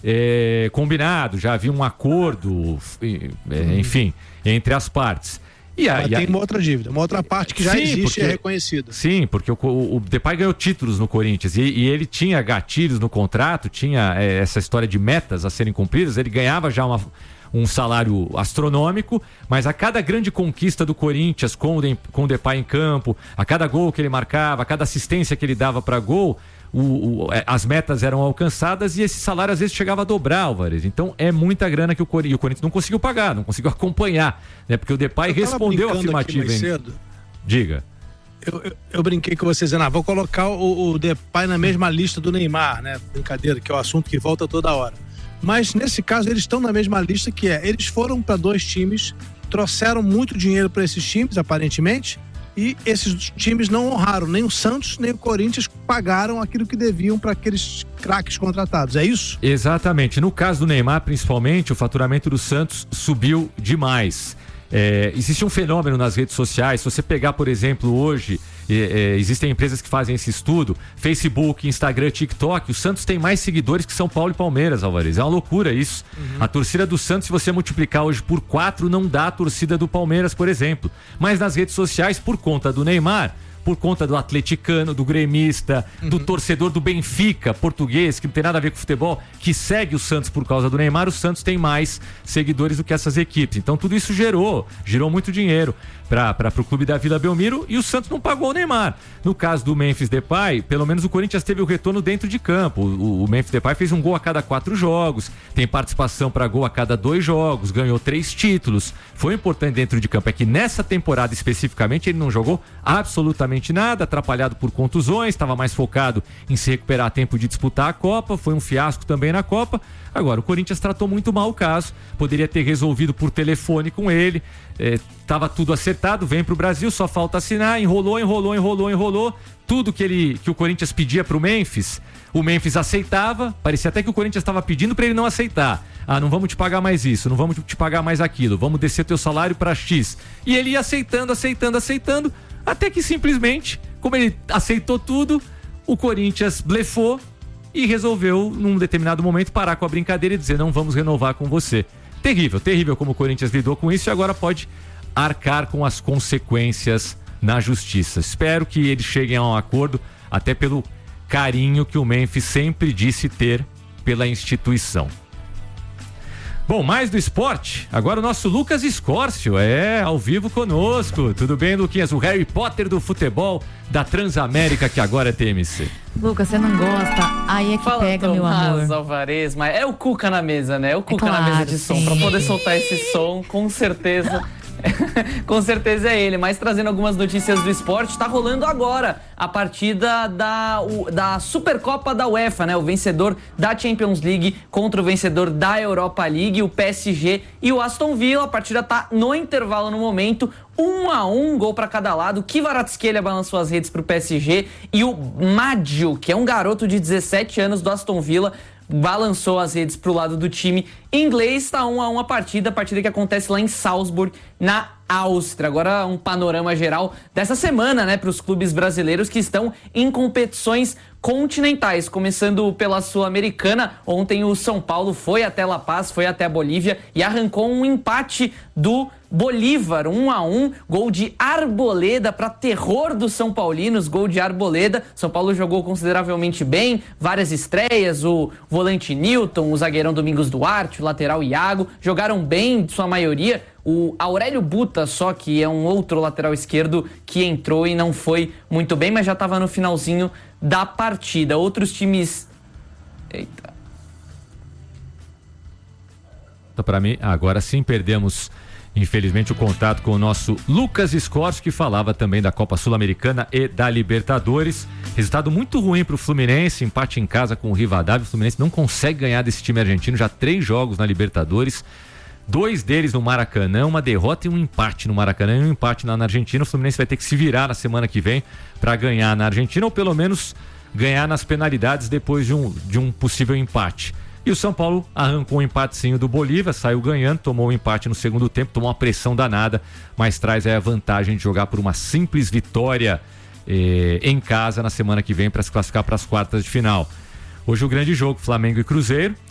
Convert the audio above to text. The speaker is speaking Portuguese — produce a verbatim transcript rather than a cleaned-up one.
é, combinado, já havia um acordo, é, enfim, entre as partes. E a, Ela e a... tem uma outra dívida, uma outra parte que já sim, existe porque, e é reconhecida. Sim, porque o, o Depay ganhou títulos no Corinthians e, e ele tinha gatilhos no contrato, tinha é, essa história de metas a serem cumpridas, ele ganhava já uma, um salário astronômico, mas a cada grande conquista do Corinthians com o, de, com o Depay em campo, a cada gol que ele marcava, a cada assistência que ele dava para gol, O, o, as metas eram alcançadas e esse salário às vezes chegava a dobrar, Álvares. Então é muita grana que o Corinthians, o Corinthians não conseguiu pagar, não conseguiu acompanhar, né? Porque o Depay respondeu afirmativo. Cedo. Diga. Eu, eu, eu brinquei com vocês, ah, vou colocar o, o Depay na mesma lista do Neymar, né? Brincadeira, que é o assunto que volta toda hora. Mas nesse caso eles estão na mesma lista, que é, eles foram para dois times, trouxeram muito dinheiro para esses times, aparentemente, e esses times não honraram, nem o Santos nem o Corinthians pagaram aquilo que deviam para aqueles craques contratados, é isso? Exatamente, no caso do Neymar principalmente, o faturamento do Santos subiu demais. É, existe um fenômeno nas redes sociais, se você pegar, por exemplo, hoje, é, é, existem empresas que fazem esse estudo, Facebook, Instagram, TikTok, o Santos tem mais seguidores que São Paulo e Palmeiras, Álvares, é uma loucura isso. Uhum. A torcida do Santos, se você multiplicar hoje por quatro, não dá a torcida do Palmeiras, por exemplo. Mas nas redes sociais, por conta do Neymar, por conta do atleticano, do gremista, uhum. do torcedor do Benfica, português, que não tem nada a ver com futebol, que segue o Santos por causa do Neymar, o Santos tem mais seguidores do que essas equipes. Então tudo isso gerou, gerou muito dinheiro para o clube da Vila Belmiro e o Santos não pagou o Neymar. No caso do Memphis Depay, pelo menos o Corinthians teve o retorno dentro de campo. O, o Memphis Depay fez um gol a cada quatro jogos, tem participação para gol a cada dois jogos, ganhou três títulos. Foi importante dentro de campo. É que nessa temporada especificamente ele não jogou absolutamente nada, atrapalhado por contusões, estava mais focado em se recuperar a tempo de disputar a Copa, foi um fiasco também na Copa. Agora, o Corinthians tratou muito mal o caso, poderia ter resolvido por telefone com ele, estava é, tudo acertado, vem para o Brasil, só falta assinar, enrolou, enrolou, enrolou, enrolou, tudo que, ele, que o Corinthians pedia para o Memphis, o Memphis aceitava, parecia até que o Corinthians estava pedindo para ele não aceitar. Ah, não vamos te pagar mais isso, não vamos te pagar mais aquilo, vamos descer teu salário para X. E ele ia aceitando, aceitando, aceitando, até que simplesmente, como ele aceitou tudo, o Corinthians blefou e resolveu, num determinado momento, parar com a brincadeira e dizer, não vamos renovar com você. Terrível, terrível como o Corinthians lidou com isso e agora pode arcar com as consequências na justiça. Espero que eles cheguem a um acordo, até pelo carinho que o Memphis sempre disse ter pela instituição. Bom, mais do esporte, agora o nosso Lucas Escórcio é ao vivo conosco. Tudo bem, Luquinhas? O Harry Potter do futebol da Transamérica, que agora é T M C. Lucas, você não gosta? Aí é que Fala, pega, meu amor. Alvarez, mas é o Cuca na mesa, né? É o Cuca é claro, na mesa de som. sim. Pra poder soltar esse som, com certeza... Com certeza é ele, mas trazendo algumas notícias do esporte, tá rolando agora a partida da, o, da Supercopa da UEFA, né? O vencedor da Champions League contra o vencedor da Europa League, o P S G e o Aston Villa. A partida tá no intervalo no momento, um a um, gol para cada lado. Kvaratskhelia balançou as redes pro P S G e o Maggio, que é um garoto de dezessete anos do Aston Villa, balançou as redes pro lado do time inglês. Está um a um a partida, a partida que acontece lá em Salzburg, na Áustria. Agora um panorama geral dessa semana, né, para os clubes brasileiros que estão em competições continentais, começando pela Sul-Americana. Ontem o São Paulo foi até La Paz, foi até a Bolívia e arrancou um empate do Bolívar, um a um, gol de Arboleda para terror dos São Paulinos, gol de Arboleda. São Paulo jogou consideravelmente bem, várias estreias, o volante Newton, o zagueirão Domingos Duarte, o lateral Iago, jogaram bem, sua maioria. O Aurélio Buta, só que é um outro lateral esquerdo que entrou e não foi muito bem, mas já estava no finalzinho da partida. Outros times... Eita. Para mim, agora sim perdemos, infelizmente, o contato com o nosso Lucas Escórcio, que falava também da Copa Sul-Americana e da Libertadores. Resultado muito ruim para o Fluminense, empate em casa com o Rivadavia. O Fluminense não consegue ganhar desse time argentino, já três jogos na Libertadores. Dois deles no Maracanã, uma derrota e um empate no Maracanã e um empate na Argentina. O Fluminense vai ter que se virar na semana que vem para ganhar na Argentina ou pelo menos ganhar nas penalidades depois de um, de um possível empate. E o São Paulo arrancou um empatezinho do Bolívia, saiu ganhando, tomou o um empate no segundo tempo, tomou uma pressão danada, mas traz aí a vantagem de jogar por uma simples vitória eh, em casa na semana que vem para se classificar para as quartas de final. Hoje o grande jogo, Flamengo e Cruzeiro.